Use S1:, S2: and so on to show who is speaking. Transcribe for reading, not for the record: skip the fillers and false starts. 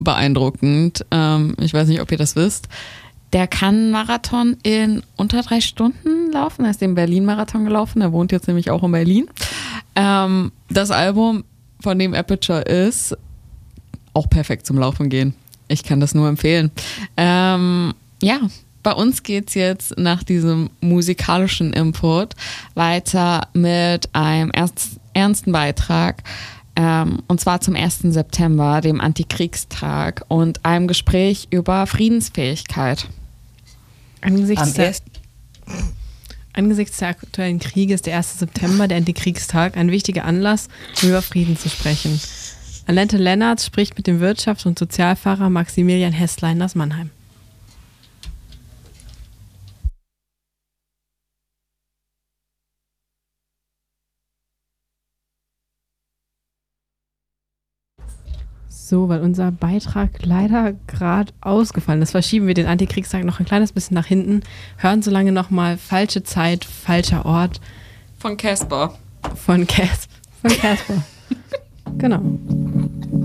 S1: beeindruckend. Ich weiß nicht, ob ihr das wisst. Der kann einen Marathon in unter 3 Stunden laufen. Er ist den Berlin-Marathon gelaufen. Er wohnt jetzt nämlich auch in Berlin. Das Album, von dem Aperture ist, auch perfekt zum Laufen gehen. Ich kann das nur empfehlen. Bei uns geht's jetzt nach diesem musikalischen Input weiter mit einem ernsten Beitrag. Und zwar zum 1. September, dem Antikriegstag, und einem Gespräch über Friedensfähigkeit.
S2: Angesichts der aktuellen Kriege ist der 1. September, der Antikriegstag, ein wichtiger Anlass, um über Frieden zu sprechen. Alente Lennartz spricht mit dem Wirtschafts- und Sozialpfarrer Maximilian Häßlein aus Mannheim. So, weil unser Beitrag leider gerade ausgefallen ist, verschieben wir den Antikriegstag noch ein kleines bisschen nach hinten, hören so lange nochmal Falsche Zeit, falscher Ort
S1: Von Casper.
S2: von Casper. Genau.